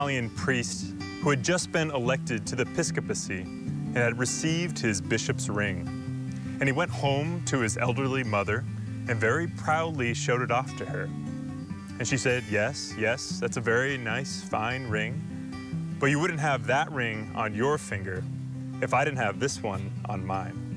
Italian priest who had just been elected to the episcopacy and had received his bishop's ring. And he went home to his elderly mother and very proudly showed it off to her. And she said, yes, yes, that's a very nice, fine ring, but you wouldn't have that ring on your finger if I didn't have this one on mine.